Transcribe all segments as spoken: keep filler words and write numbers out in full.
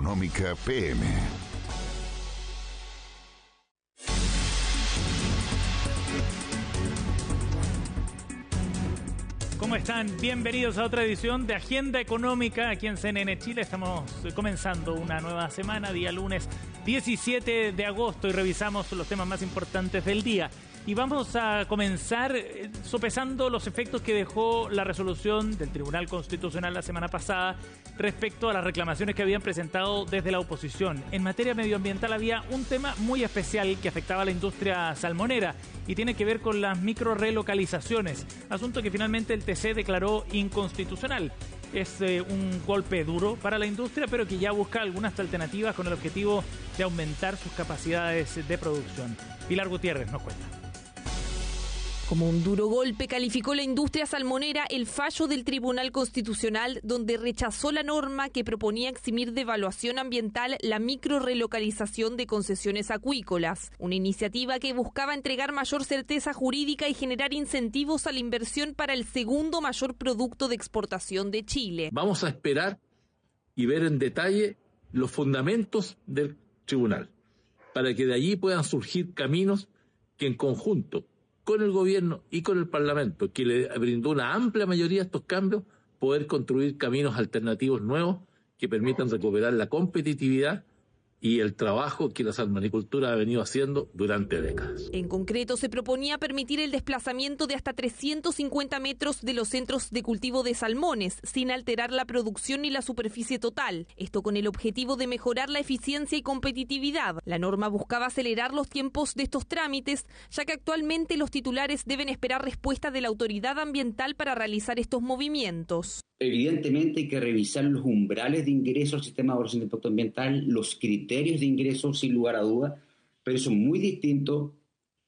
Económica P M. ¿Cómo están? Bienvenidos a otra edición de Agenda Económica aquí en C N N Chile. Estamos comenzando una nueva semana, día lunes diecisiete de agosto, y revisamos los temas más importantes del día. Y vamos a comenzar sopesando los efectos que dejó la resolución del Tribunal Constitucional la semana pasada respecto a las reclamaciones que habían presentado desde la oposición. En materia medioambiental había un tema muy especial que afectaba a la industria salmonera y tiene que ver con las microrelocalizaciones, asunto que finalmente el T C declaró inconstitucional. Es eh, un golpe duro para la industria, pero que ya busca algunas alternativas con el objetivo de aumentar sus capacidades de producción. Pilar Gutiérrez nos cuenta. Como un duro golpe calificó la industria salmonera el fallo del Tribunal Constitucional, donde rechazó la norma que proponía eximir de evaluación ambiental la microrelocalización de concesiones acuícolas, una iniciativa que buscaba entregar mayor certeza jurídica y generar incentivos a la inversión para el segundo mayor producto de exportación de Chile. Vamos a esperar y ver en detalle los fundamentos del tribunal, para que de allí puedan surgir caminos que en conjunto con el gobierno y con el Parlamento, que le brindó una amplia mayoría a estos cambios, poder construir caminos alternativos nuevos que permitan recuperar la competitividad y el trabajo que la salmonicultura ha venido haciendo durante décadas. En concreto, se proponía permitir el desplazamiento de hasta trescientos cincuenta metros de los centros de cultivo de salmones, sin alterar la producción ni la superficie total. Esto con el objetivo de mejorar la eficiencia y competitividad. La norma buscaba acelerar los tiempos de estos trámites, ya que actualmente los titulares deben esperar respuesta de la autoridad ambiental para realizar estos movimientos. Evidentemente hay que revisar los umbrales de ingreso al sistema de evaluación de impacto ambiental, los criterios de ingreso sin lugar a dudas, pero eso es muy distinto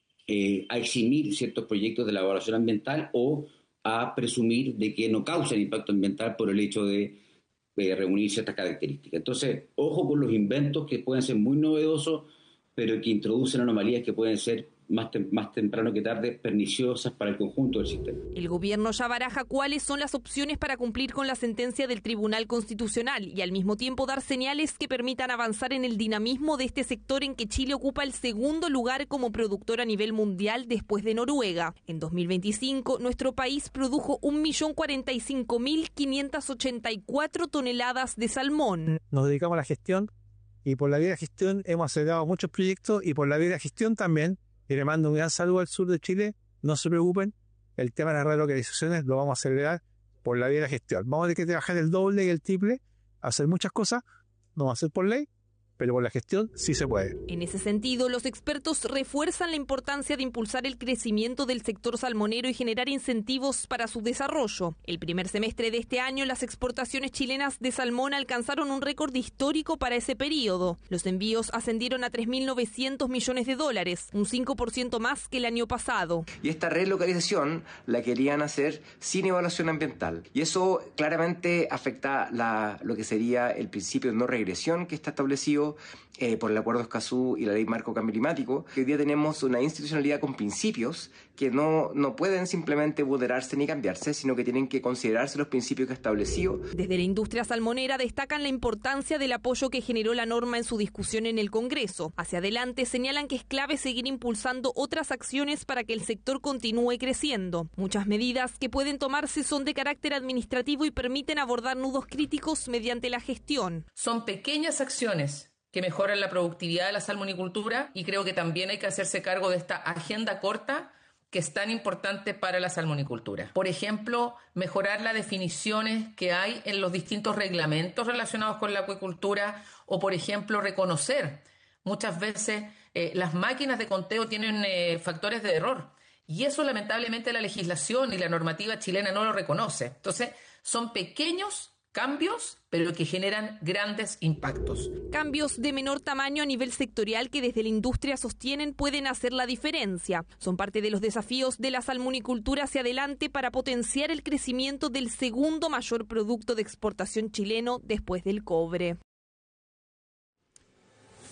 eh, a eximir ciertos proyectos de la evaluación ambiental o a presumir de que no causan impacto ambiental por el hecho de eh, reunir ciertas características. Entonces, ojo con los inventos que pueden ser muy novedosos, pero que introducen anomalías que pueden ser Más, tem- más temprano que tarde perniciosas para el conjunto del sistema. El gobierno ya baraja cuáles son las opciones para cumplir con la sentencia del Tribunal Constitucional y al mismo tiempo dar señales que permitan avanzar en el dinamismo de este sector en que Chile ocupa el segundo lugar como productor a nivel mundial después de Noruega. En dos mil veinticinco, nuestro país produjo un millón cuarenta y cinco mil quinientas ochenta y cuatro toneladas de salmón. Nos dedicamos a la gestión y por la vía de la gestión hemos acelerado muchos proyectos y por la vía de la gestión también. Y le mando un gran saludo al sur de Chile. No se preocupen, el tema de las relocalizaciones lo vamos a acelerar por la vía de la gestión. Vamos a tener que trabajar el doble y el triple, hacer muchas cosas, no va a ser por ley, pero por la gestión sí se puede. En ese sentido, los expertos refuerzan la importancia de impulsar el crecimiento del sector salmonero y generar incentivos para su desarrollo. El primer semestre de este año, las exportaciones chilenas de salmón alcanzaron un récord histórico para ese periodo. Los envíos ascendieron a tres mil novecientos millones de dólares, un cinco por ciento más que el año pasado. Y esta relocalización la querían hacer sin evaluación ambiental. Y eso claramente afecta la, lo que sería el principio de no regresión que está establecido Eh, por el Acuerdo Escazú y la Ley Marco Cambio Climático. Hoy día tenemos una institucionalidad con principios que no, no pueden simplemente vulnerarse ni cambiarse, sino que tienen que considerarse los principios que ha establecido. Desde la industria salmonera destacan la importancia del apoyo que generó la norma en su discusión en el Congreso. Hacia adelante señalan que es clave seguir impulsando otras acciones para que el sector continúe creciendo. Muchas medidas que pueden tomarse son de carácter administrativo y permiten abordar nudos críticos mediante la gestión. Son pequeñas acciones que mejoran la productividad de la salmonicultura y creo que también hay que hacerse cargo de esta agenda corta que es tan importante para la salmonicultura. Por ejemplo, mejorar las definiciones que hay en los distintos reglamentos relacionados con la acuicultura o, por ejemplo, reconocer muchas veces eh, las máquinas de conteo tienen eh, factores de error. Y eso lamentablemente la legislación y la normativa chilena no lo reconoce. Entonces, son pequeños cambios, pero que generan grandes impactos. Cambios de menor tamaño a nivel sectorial que desde la industria sostienen pueden hacer la diferencia. Son parte de los desafíos de la salmonicultura hacia adelante para potenciar el crecimiento del segundo mayor producto de exportación chileno después del cobre.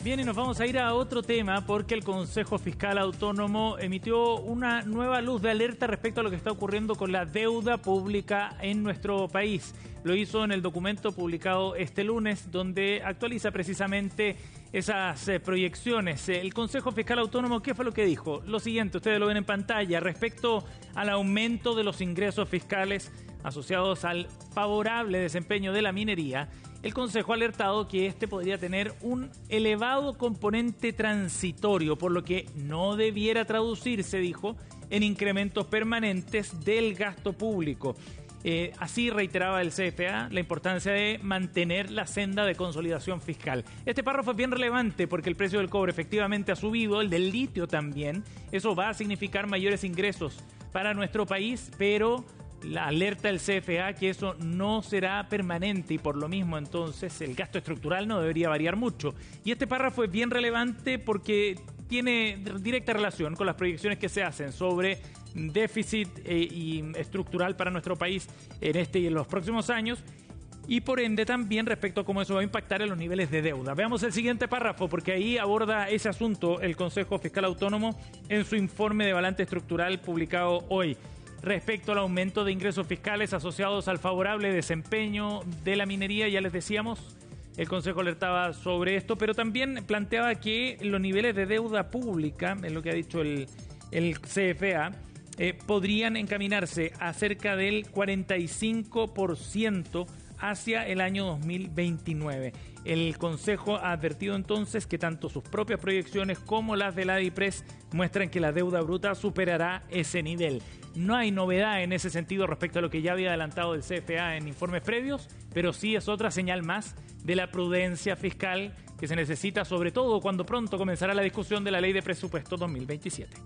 Bien, y nos vamos a ir a otro tema porque el Consejo Fiscal Autónomo emitió una nueva luz de alerta respecto a lo que está ocurriendo con la deuda pública en nuestro país. Lo hizo en el documento publicado este lunes, donde actualiza precisamente esas eh, proyecciones. El Consejo Fiscal Autónomo, ¿qué fue lo que dijo? Lo siguiente, ustedes lo ven en pantalla, respecto al aumento de los ingresos fiscales asociados al favorable desempeño de la minería. El Consejo ha alertado que este podría tener un elevado componente transitorio, por lo que no debiera traducirse, dijo, en incrementos permanentes del gasto público. Eh, así reiteraba el C F A la importancia de mantener la senda de consolidación fiscal. Este párrafo es bien relevante porque el precio del cobre efectivamente ha subido, el del litio también. Eso va a significar mayores ingresos para nuestro país, pero la alerta del C F A que eso no será permanente y por lo mismo entonces el gasto estructural no debería variar mucho. Y este párrafo es bien relevante porque tiene directa relación con las proyecciones que se hacen sobre déficit eh, y estructural para nuestro país en este y en los próximos años, y por ende también respecto a cómo eso va a impactar en los niveles de deuda. Veamos el siguiente párrafo porque ahí aborda ese asunto el Consejo Fiscal Autónomo en su informe de balance estructural publicado hoy. Respecto al aumento de ingresos fiscales asociados al favorable desempeño de la minería, ya les decíamos, el Consejo alertaba sobre esto, pero también planteaba que los niveles de deuda pública, es lo que ha dicho el, el C F A, eh, podrían encaminarse a cerca del cuarenta y cinco por ciento hacia el año dos mil veintinueve. El Consejo ha advertido entonces que tanto sus propias proyecciones como las de la DIPRES muestran que la deuda bruta superará ese nivel. No hay novedad en ese sentido respecto a lo que ya había adelantado el C F A en informes previos, pero sí es otra señal más de la prudencia fiscal que se necesita, sobre todo cuando pronto comenzará la discusión de la Ley de Presupuesto dos mil veintisiete.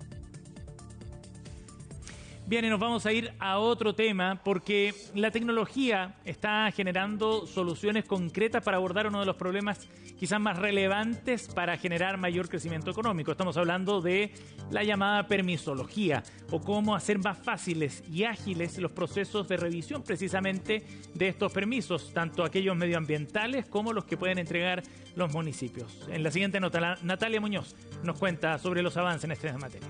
Bien, y nos vamos a ir a otro tema porque la tecnología está generando soluciones concretas para abordar uno de los problemas quizás más relevantes para generar mayor crecimiento económico. Estamos hablando de la llamada permisología o cómo hacer más fáciles y ágiles los procesos de revisión precisamente de estos permisos, tanto aquellos medioambientales como los que pueden entregar los municipios. En la siguiente nota, Natalia Muñoz nos cuenta sobre los avances en esta materia.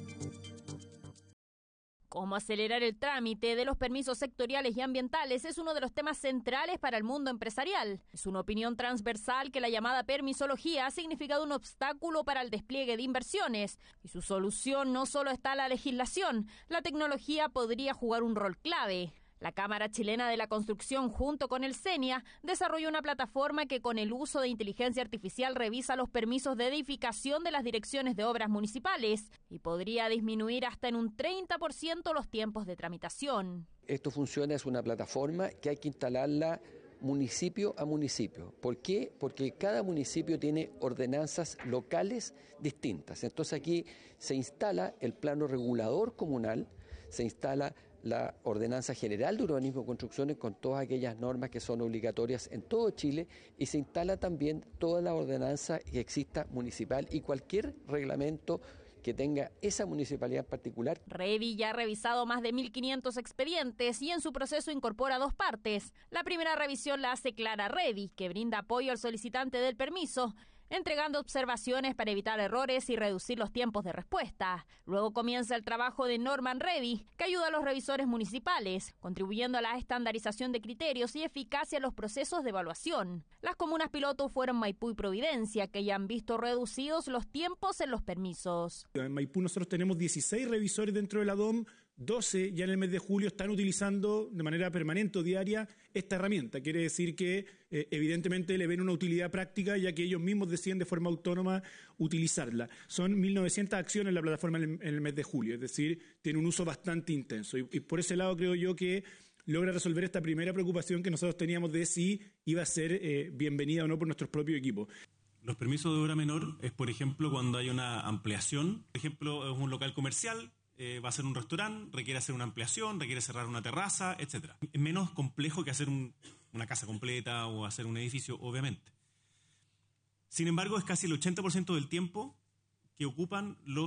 Cómo acelerar el trámite de los permisos sectoriales y ambientales es uno de los temas centrales para el mundo empresarial. Es una opinión transversal que la llamada permisología ha significado un obstáculo para el despliegue de inversiones. Y su solución no solo está en la legislación, la tecnología podría jugar un rol clave. La Cámara Chilena de la Construcción, junto con el CENIA, desarrolló una plataforma que con el uso de inteligencia artificial revisa los permisos de edificación de las direcciones de obras municipales y podría disminuir hasta en un treinta por ciento los tiempos de tramitación. Esto funciona, es una plataforma que hay que instalarla municipio a municipio. ¿Por qué? Porque cada municipio tiene ordenanzas locales distintas. Entonces aquí se instala el plano regulador comunal, se instala la Ordenanza General de Urbanismo y Construcciones con todas aquellas normas que son obligatorias en todo Chile y se instala también toda la ordenanza que exista municipal y cualquier reglamento que tenga esa municipalidad en particular. Revi ya ha revisado más de mil quinientos expedientes y en su proceso incorpora dos partes. La primera revisión la hace Clara Revi, que brinda apoyo al solicitante del permiso, entregando observaciones para evitar errores y reducir los tiempos de respuesta. Luego comienza el trabajo de Norman Revi, que ayuda a los revisores municipales, contribuyendo a la estandarización de criterios y eficacia en los procesos de evaluación. Las comunas piloto fueron Maipú y Providencia, que ya han visto reducidos los tiempos en los permisos. En Maipú nosotros tenemos dieciséis revisores dentro de la D O M, doce ya en el mes de julio están utilizando de manera permanente o diaria esta herramienta. Quiere decir que eh, evidentemente le ven una utilidad práctica ya que ellos mismos deciden de forma autónoma utilizarla. Son mil novecientas acciones en la plataforma en el, en el mes de julio, es decir, tiene un uso bastante intenso. Y, y por ese lado creo yo que logra resolver esta primera preocupación que nosotros teníamos de si iba a ser eh, bienvenida o no por nuestros propios equipos. Los permisos de obra menor es, por ejemplo, cuando hay una ampliación. Por ejemplo, es un local comercial, eh, va a ser un restaurante, requiere hacer una ampliación, requiere cerrar una terraza, etcétera. Es menos complejo que hacer un, una casa completa o hacer un edificio, obviamente. Sin embargo, es casi el ochenta por ciento del tiempo que ocupan los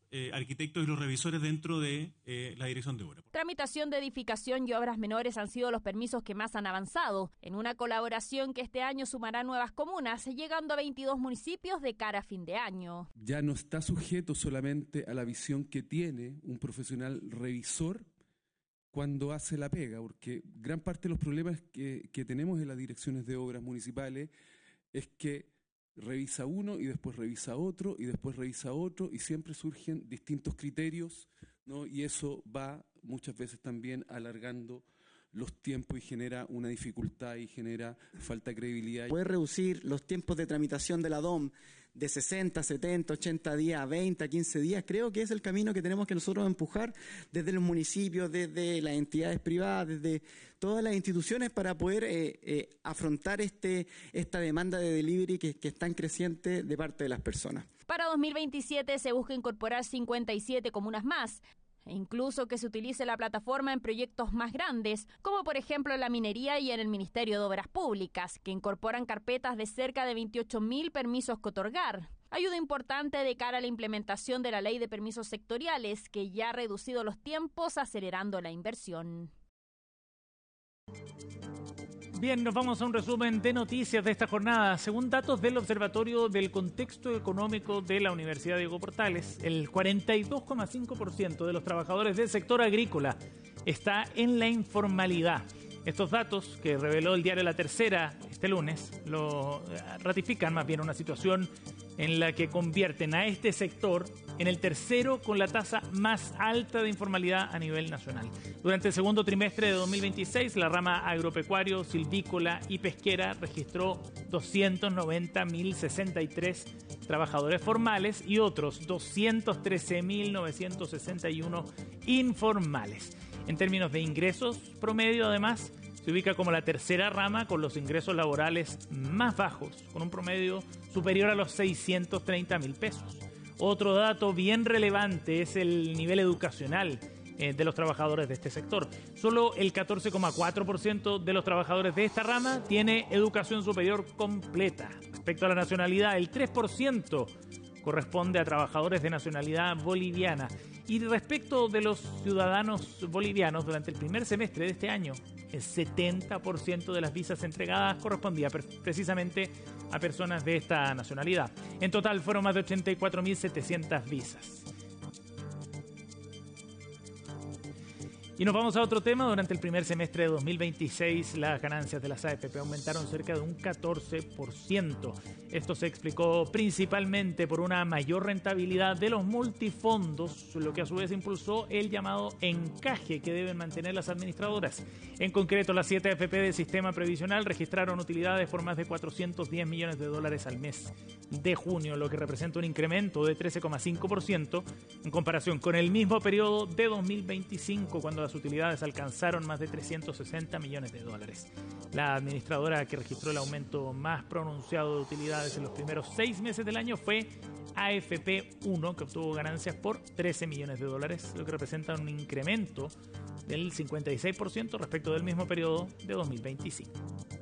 eh, arquitectos y los revisores dentro de eh, la dirección de obra. Tramitación de edificación y obras menores han sido los permisos que más han avanzado, en una colaboración que este año sumará nuevas comunas, llegando a veintidós municipios de cara a fin de año. Ya no está sujeto solamente a la visión que tiene un profesional revisor cuando hace la pega, porque gran parte de los problemas que, que tenemos en las direcciones de obras municipales es que revisa uno y después revisa otro y después revisa otro y siempre surgen distintos criterios, ¿no? Y eso va muchas veces también alargando los tiempos y genera una dificultad y genera falta de credibilidad. Poder reducir los tiempos de tramitación de la D O M de sesenta, setenta, ochenta días a veinte, a quince días, creo que es el camino que tenemos que nosotros empujar desde los municipios, desde las entidades privadas, desde todas las instituciones para poder eh, eh, afrontar este, esta demanda de delivery que, que es tan creciente de parte de las personas. Para dos mil veintisiete se busca incorporar cincuenta y siete comunas más, e incluso que se utilice la plataforma en proyectos más grandes, como por ejemplo en la minería y en el Ministerio de Obras Públicas, que incorporan carpetas de cerca de veintiocho mil permisos que otorgar. Ayuda importante de cara a la implementación de la Ley de Permisos Sectoriales, que ya ha reducido los tiempos, acelerando la inversión. Bien, nos vamos a un resumen de noticias de esta jornada. Según datos del Observatorio del Contexto Económico de la Universidad Diego Portales, el cuarenta y dos coma cinco por ciento de los trabajadores del sector agrícola está en la informalidad. Estos datos, que reveló el diario La Tercera este lunes, lo ratifican más bien una situación en la que convierten a este sector en el tercero con la tasa más alta de informalidad a nivel nacional. Durante el segundo trimestre de dos mil veintiséis, la rama agropecuario, silvícola y pesquera registró doscientos noventa mil sesenta y tres trabajadores formales y otros doscientos trece mil novecientos sesenta y uno informales. En términos de ingresos promedio, además, se ubica como la tercera rama con los ingresos laborales más bajos, con un promedio superior a los seiscientos treinta mil pesos. Otro dato bien relevante es el nivel educacional eh, de los trabajadores de este sector. Solo el catorce coma cuatro por ciento de los trabajadores de esta rama tiene educación superior completa. Respecto a la nacionalidad, el tres por ciento corresponde a trabajadores de nacionalidad boliviana. Y respecto de los ciudadanos bolivianos, durante el primer semestre de este año, el setenta por ciento de las visas entregadas correspondía precisamente a personas de esta nacionalidad. En total fueron más de ochenta y cuatro mil setecientas visas. Y nos vamos a otro tema. Durante el primer semestre de dos mil veintiséis, las ganancias de las A F P aumentaron cerca de un catorce por ciento. Esto se explicó principalmente por una mayor rentabilidad de los multifondos, lo que a su vez impulsó el llamado encaje que deben mantener las administradoras. En concreto, las siete A F P del sistema previsional registraron utilidades por más de cuatrocientos diez millones de dólares al mes de junio, lo que representa un incremento de trece coma cinco por ciento en comparación con el mismo periodo de dos mil veinticinco, cuando las utilidades alcanzaron más de trescientos sesenta millones de dólares. La administradora que registró el aumento más pronunciado de utilidades en los primeros seis meses del año fue A F P uno, que obtuvo ganancias por trece millones de dólares, lo que representa un incremento del cincuenta y seis por ciento respecto del mismo periodo de dos mil veinticinco.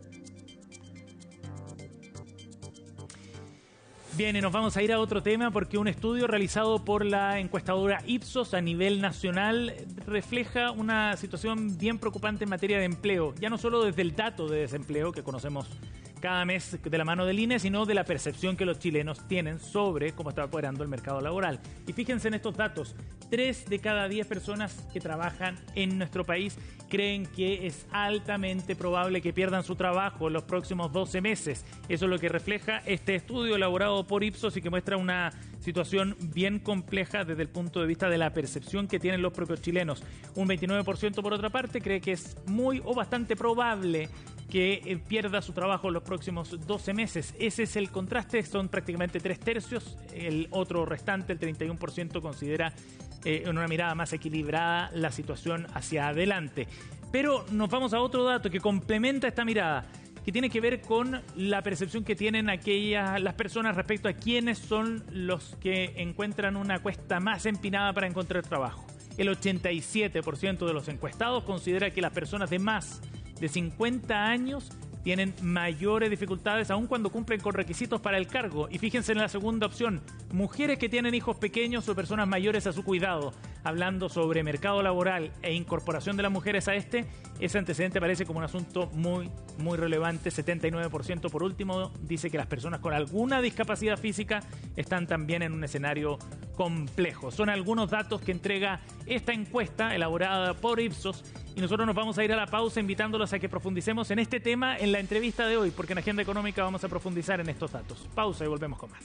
Bien, y nos vamos a ir a otro tema porque un estudio realizado por la encuestadora Ipsos a nivel nacional refleja una situación bien preocupante en materia de empleo, ya no solo desde el dato de desempleo que conocemos cada mes de la mano del I N E, sino de la percepción que los chilenos tienen sobre cómo está operando el mercado laboral. Y fíjense en estos datos, tres de cada diez personas que trabajan en nuestro país creen que es altamente probable que pierdan su trabajo en los próximos doce meses. Eso es lo que refleja este estudio elaborado por Ipsos y que muestra una situación bien compleja desde el punto de vista de la percepción que tienen los propios chilenos. Un veintinueve por ciento, por otra parte, cree que es muy o bastante probable que pierda su trabajo en los próximos doce meses. Ese es el contraste, son prácticamente tres tercios. El otro restante, el treinta y uno por ciento, considera eh, en una mirada más equilibrada la situación hacia adelante. Pero nos vamos a otro dato que complementa esta mirada, que tiene que ver con la percepción que tienen aquellas las personas respecto a quiénes son los que encuentran una cuesta más empinada para encontrar trabajo. El ochenta y siete por ciento de los encuestados considera que las personas de más de cincuenta años tienen mayores dificultades aun cuando cumplen con requisitos para el cargo. Y fíjense en la segunda opción, mujeres que tienen hijos pequeños o personas mayores a su cuidado. Hablando sobre mercado laboral e incorporación de las mujeres a este, ese antecedente parece como un asunto muy, muy relevante. setenta y nueve por ciento por último dice que las personas con alguna discapacidad física están también en un escenario complejo. Son algunos datos que entrega esta encuesta elaborada por Ipsos y nosotros nos vamos a ir a la pausa invitándolos a que profundicemos en este tema en la entrevista de hoy, porque en Agenda Económica vamos a profundizar en estos datos. Pausa y volvemos con más.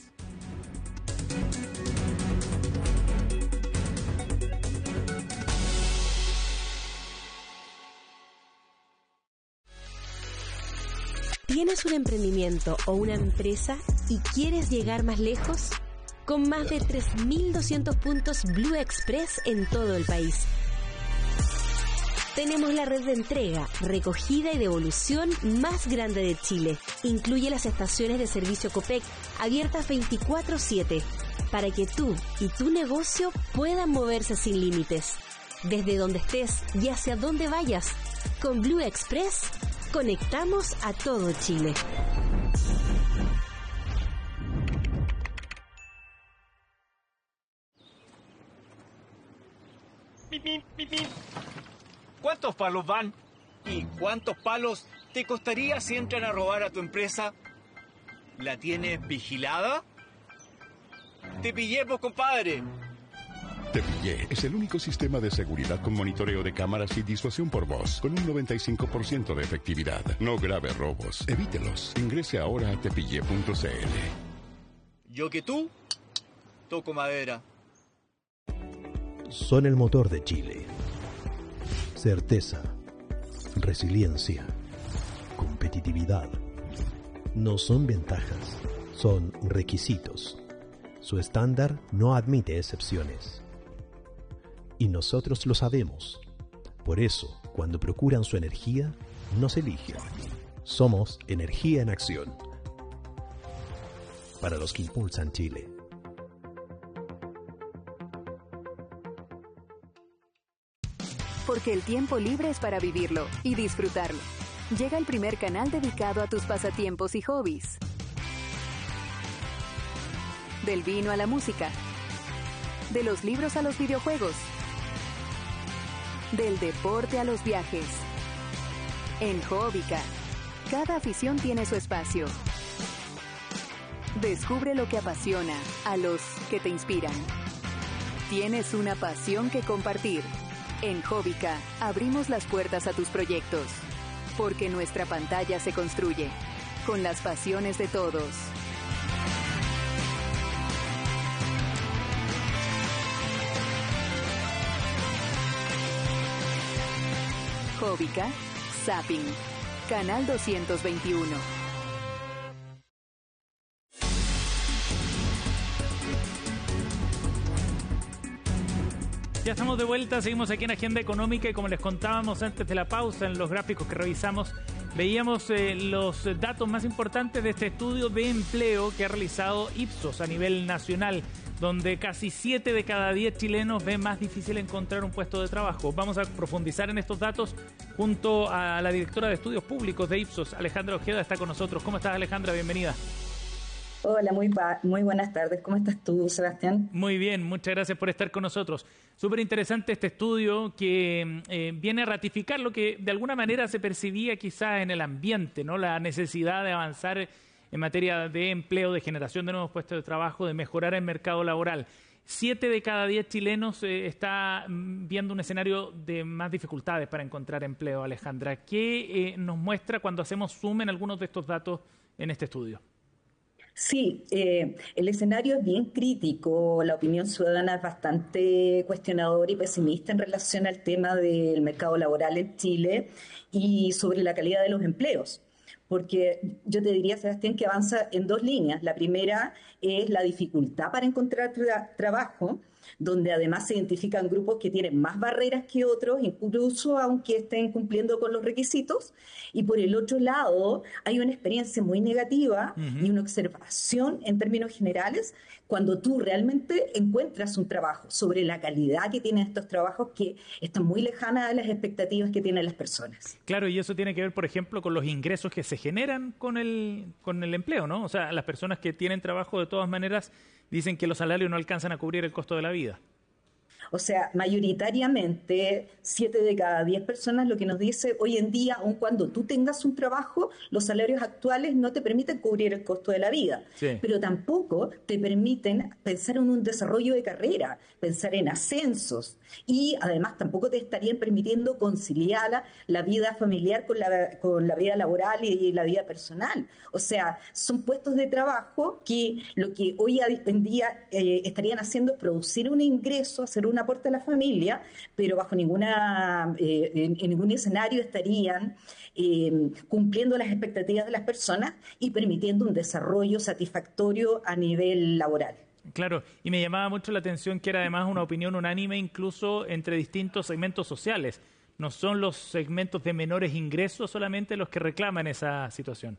¿Tienes un emprendimiento o una empresa y quieres llegar más lejos? Con más de tres mil doscientos puntos Blue Express en todo el país. Tenemos la red de entrega, recogida y devolución más grande de Chile. Incluye las estaciones de servicio Copec abiertas veinticuatro siete para que tú y tu negocio puedan moverse sin límites. Desde donde estés y hacia donde vayas, con Blue Express conectamos a todo Chile. ¿Cuántos palos van? ¿Y cuántos palos te costaría si entran a robar a tu empresa? ¿La tienes vigilada? ¡Te pillé, pues, compadre! Te Pillé es el único sistema de seguridad con monitoreo de cámaras y disuasión por voz, con un noventa y cinco por ciento de efectividad. No grave robos, evítelos. Ingrese ahora a tepillé punto c l. Yo que tú, toco madera. Son el motor de Chile. Certeza, resiliencia, competitividad. No son ventajas, son requisitos. Su estándar no admite excepciones. Y nosotros lo sabemos. Por eso, cuando procuran su energía, nos eligen. Somos Energía en Acción. Para los que impulsan Chile. Porque el tiempo libre es para vivirlo y disfrutarlo. Llega el primer canal dedicado a tus pasatiempos y hobbies. Del vino a la música. De los libros a los videojuegos. Del deporte a los viajes. En Hobbica, cada afición tiene su espacio. Descubre lo que apasiona a los que te inspiran. Tienes una pasión que compartir. En Hobbica abrimos las puertas a tus proyectos, porque nuestra pantalla se construye con las pasiones de todos. Hobbica, Zapping, Canal doscientos veintiuno. Ya estamos de vuelta, seguimos aquí en Agenda Económica y como les contábamos antes de la pausa, en los gráficos que revisamos, veíamos eh, los datos más importantes de este estudio de empleo que ha realizado Ipsos a nivel nacional, donde casi siete de cada diez chilenos ven más difícil encontrar un puesto de trabajo. Vamos a profundizar en estos datos junto a la directora de Estudios Públicos de Ipsos, Alejandra Ojeda, está con nosotros. ¿Cómo estás, Alejandra? Bienvenida. Hola, muy, muy buenas tardes. ¿Cómo estás tú, Sebastián? Muy bien, muchas gracias por estar con nosotros. Súper interesante este estudio que eh, viene a ratificar lo que de alguna manera se percibía quizás en el ambiente, ¿no? La necesidad de avanzar en materia de empleo, de generación de nuevos puestos de trabajo, de mejorar el mercado laboral. Siete de cada diez chilenos eh, está viendo un escenario de más dificultades para encontrar empleo, Alejandra. ¿Qué eh, nos muestra cuando hacemos zoom en algunos de estos datos en este estudio? Sí, eh, el escenario es bien crítico, la opinión ciudadana es bastante cuestionadora y pesimista en relación al tema del mercado laboral en Chile y sobre la calidad de los empleos. Porque yo te diría, Sebastián, que avanza en dos líneas. La primera es la dificultad para encontrar tra- trabajo donde además se identifican grupos que tienen más barreras que otros, incluso aunque estén cumpliendo con los requisitos, y por el otro lado hay una experiencia muy negativa uh-huh. y una observación en términos generales cuando tú realmente encuentras un trabajo sobre la calidad que tienen estos trabajos que están muy lejanas a las expectativas que tienen las personas. Claro, y eso tiene que ver, por ejemplo, con los ingresos que se generan con el, con el empleo, ¿no? O sea, las personas que tienen trabajo de todas maneras dicen que los salarios no alcanzan a cubrir el costo de la vida. O sea, mayoritariamente, siete de cada diez personas lo que nos dice hoy en día, aun cuando tú tengas un trabajo, los salarios actuales no te permiten cubrir el costo de la vida, sí. pero tampoco te permiten pensar en un desarrollo de carrera, pensar en ascensos, y además tampoco te estarían permitiendo conciliar la, la vida familiar con la, con la vida laboral y, y la vida personal. O sea, son puestos de trabajo que lo que hoy en día eh, estarían haciendo es producir un ingreso, hacer un aporte a la familia, pero bajo ninguna eh, en, en ningún escenario estarían eh, cumpliendo las expectativas de las personas y permitiendo un desarrollo satisfactorio a nivel laboral. Claro, y me llamaba mucho la atención que era además una opinión unánime incluso entre distintos segmentos sociales. No son los segmentos de menores ingresos solamente los que reclaman esa situación.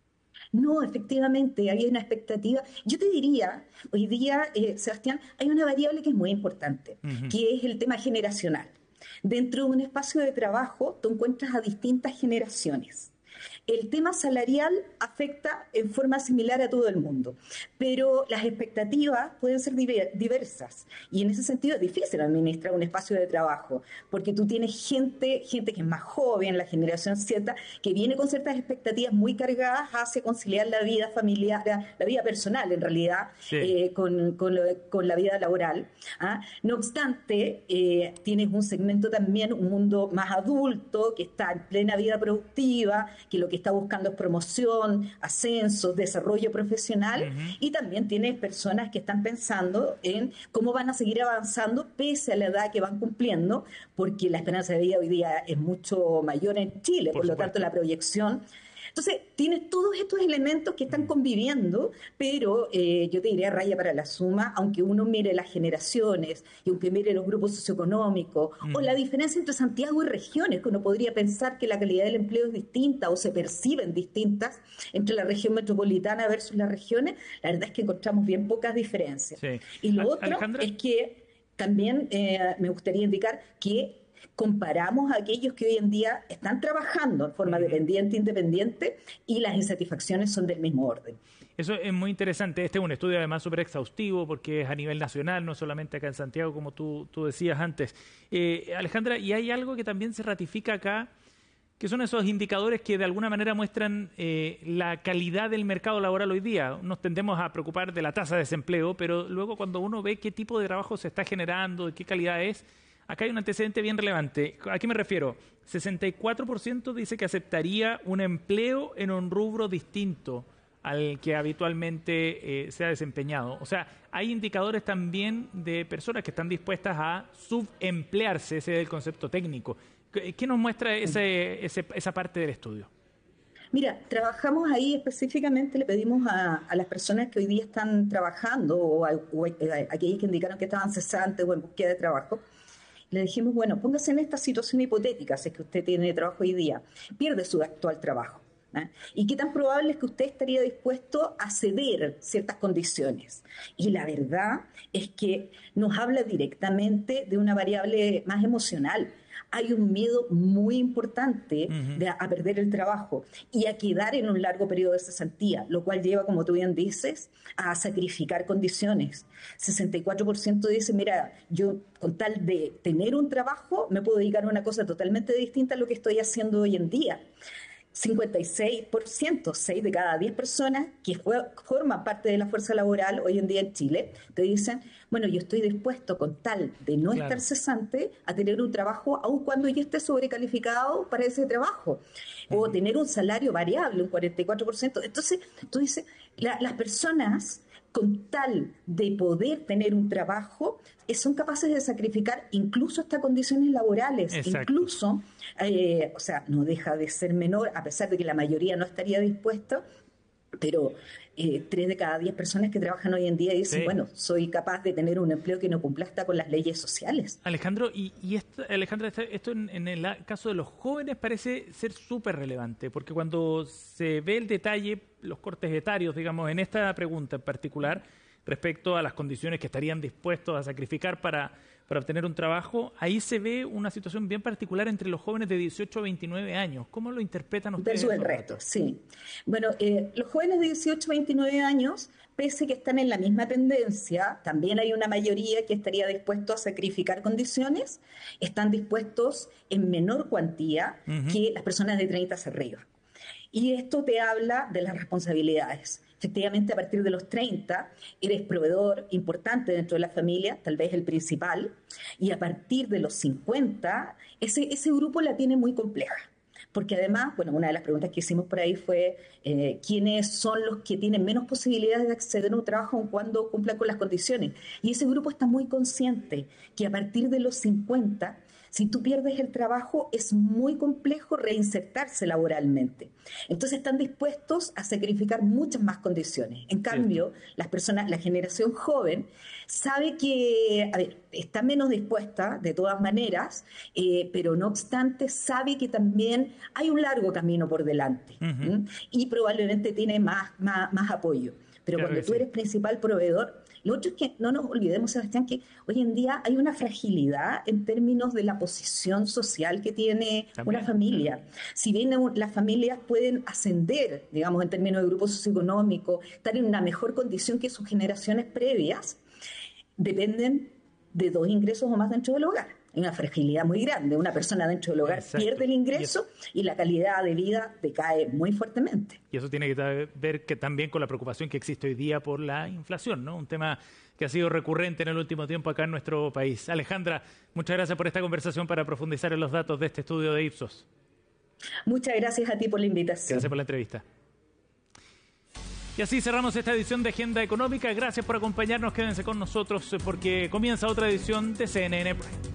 No, efectivamente, hay una expectativa. Yo te diría, hoy día, eh, Sebastián, hay una variable que es muy importante, uh-huh. que es el tema generacional. Dentro de un espacio de trabajo, tú encuentras a distintas generaciones. El tema salarial afecta en forma similar a todo el mundo, pero las expectativas pueden ser diversas y en ese sentido es difícil administrar un espacio de trabajo porque tú tienes gente, gente que es más joven, la generación Z, que viene con ciertas expectativas muy cargadas hacia conciliar la vida familiar, la vida personal en realidad, sí. eh, con, con, lo, con la vida laboral. ¿ah? No obstante, eh, tienes un segmento también, un mundo más adulto que está en plena vida productiva, que lo que está buscando es promoción, ascenso, desarrollo profesional, uh-huh. y también tienes personas que están pensando en cómo van a seguir avanzando pese a la edad que van cumpliendo, porque la esperanza de vida hoy día es mucho mayor en Chile, por, por lo tanto la proyección. Entonces, tienes todos estos elementos que están conviviendo, pero eh, yo te diría raya para la suma, aunque uno mire las generaciones y aunque mire los grupos socioeconómicos mm. o la diferencia entre Santiago y regiones, que uno podría pensar que la calidad del empleo es distinta o se perciben distintas entre la región metropolitana versus las regiones, la verdad es que encontramos bien pocas diferencias. Sí. Y lo otro Alejandra. es que también eh, me gustaría indicar que comparamos a aquellos que hoy en día están trabajando en forma dependiente, independiente, y las insatisfacciones son del mismo orden. Eso es muy interesante. Este es un estudio además súper exhaustivo porque es a nivel nacional, no solamente acá en Santiago, como tú, tú decías antes. Eh, Alejandra, y hay algo que también se ratifica acá, que son esos indicadores que de alguna manera muestran eh, la calidad del mercado laboral hoy día. Nos tendemos a preocupar de la tasa de desempleo, pero luego cuando uno ve qué tipo de trabajo se está generando, de qué calidad es, acá hay un antecedente bien relevante. ¿A qué me refiero? sesenta y cuatro por ciento dice que aceptaría un empleo en un rubro distinto al que habitualmente eh, se ha desempeñado. O sea, hay indicadores también de personas que están dispuestas a subemplearse, ese es el concepto técnico. ¿Qué nos muestra ese, ese, esa parte del estudio? Mira, trabajamos ahí específicamente, le pedimos a, a las personas que hoy día están trabajando o a, o a, a aquellos que indicaron que estaban cesantes o en búsqueda de trabajo, le dijimos, bueno, póngase en esta situación hipotética, si es que usted tiene trabajo hoy día, pierde su actual trabajo. ¿eh? ¿Y qué tan probable es que usted estaría dispuesto a ceder ciertas condiciones? Y la verdad es que nos habla directamente de una variable más emocional. Hay un miedo muy importante uh-huh. de a, a perder el trabajo y a quedar en un largo periodo de cesantía, lo cual lleva, como tú bien dices, a sacrificar condiciones. sesenta y cuatro por ciento dice, mira, yo con tal de tener un trabajo me puedo dedicar a una cosa totalmente distinta a lo que estoy haciendo hoy en día. cincuenta y seis por ciento, seis de cada diez personas que fue, forman parte de la fuerza laboral hoy en día en Chile, te dicen, bueno, yo estoy dispuesto con tal de no claro. estar cesante a tener un trabajo aun cuando yo esté sobrecalificado para ese trabajo, uh-huh. o tener un salario variable, un cuarenta y cuatro por ciento. Entonces, tú dices, la, las personas con tal de poder tener un trabajo, eh, son capaces de sacrificar incluso hasta condiciones laborales, Exacto. incluso, eh, o sea, no deja de ser menor, a pesar de que la mayoría no estaría dispuesta, pero eh, tres de cada diez personas que trabajan hoy en día dicen, sí, bueno, soy capaz de tener un empleo que no cumpla hasta con las leyes sociales. Alejandro, y, y esto, Alejandra, esto en, en el caso de los jóvenes parece ser súper relevante, porque cuando se ve el detalle, los cortes etarios, digamos, en esta pregunta en particular, respecto a las condiciones que estarían dispuestos a sacrificar para, para obtener un trabajo, ahí se ve una situación bien particular entre los jóvenes de dieciocho a veintinueve años. ¿Cómo lo interpretan ustedes? Versus el resto, sí. Bueno, eh, los jóvenes de dieciocho a veintinueve años, pese que están en la misma tendencia, también hay una mayoría que estaría dispuesto a sacrificar condiciones, están dispuestos en menor cuantía uh-huh. que las personas de treinta hacia arriba. Y esto te habla de las responsabilidades. Efectivamente, a partir de los treinta, eres proveedor importante dentro de la familia, tal vez el principal, y a partir de los cincuenta, ese, ese grupo la tiene muy compleja. Porque además, bueno, una de las preguntas que hicimos por ahí fue eh, ¿quiénes son los que tienen menos posibilidades de acceder a un trabajo cuando cumplan con las condiciones? Y ese grupo está muy consciente que a partir de los cincuenta, si tú pierdes el trabajo, es muy complejo reinsertarse laboralmente. Entonces están dispuestos a sacrificar muchas más condiciones. En cambio, sí. las personas, la generación joven sabe que, a ver, está menos dispuesta de todas maneras, eh, pero no obstante sabe que también hay un largo camino por delante uh-huh. ¿m? y probablemente tiene más, más, más apoyo. Pero claro cuando tú sí. eres principal proveedor, lo otro es que no nos olvidemos, Sebastián, que hoy en día hay una fragilidad en términos de la posición social que tiene También. una familia. Si bien las familias pueden ascender, digamos, en términos de grupo socioeconómico, estar en una mejor condición que sus generaciones previas, dependen de dos ingresos o más dentro del hogar. Hay una fragilidad muy grande. Una persona dentro del hogar Exacto. pierde el ingreso y, y la calidad de vida decae muy fuertemente. Y eso tiene que ver que también con la preocupación que existe hoy día por la inflación, ¿no? Un tema que ha sido recurrente en el último tiempo acá en nuestro país. Alejandra, muchas gracias por esta conversación para profundizar en los datos de este estudio de Ipsos. Muchas gracias a ti por la invitación. Gracias por la entrevista. Y así cerramos esta edición de Agenda Económica. Gracias por acompañarnos. Quédense con nosotros porque comienza otra edición de C N N Prime.